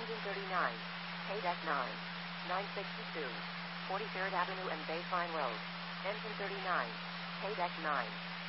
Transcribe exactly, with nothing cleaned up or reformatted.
Engine thirty-nine. K-Deck nine. nine sixty-two. forty-third Avenue and Bayfine Road. Engine thirty-nine. K-Deck nine.